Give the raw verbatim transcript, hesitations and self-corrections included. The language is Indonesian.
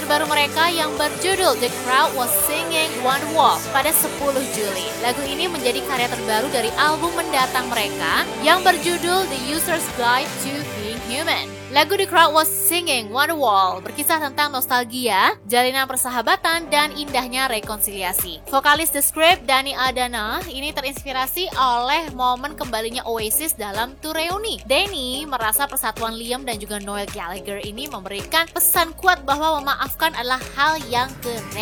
terbaru mereka yang berjudul The Crowd Was Singing Wonderwall pada sepuluh Juli. Lagu ini menjadi karya terbaru dari album mendatang mereka yang berjudul The User's Guide to Being Human. Lagu The Crowd Was Singing Wonderwall berkisah tentang nostalgia, jalinan persahabatan, dan indahnya rekonsiliasi. Vokalis The Script, Dani Adana, ini terinspirasi oleh momen kembalinya Oasis dalam tour reuni. Danny merasa persatuan Liam dan juga Noel Gallagher ini memberikan pesan kuat bahwa memaafkan adalah hal yang keren.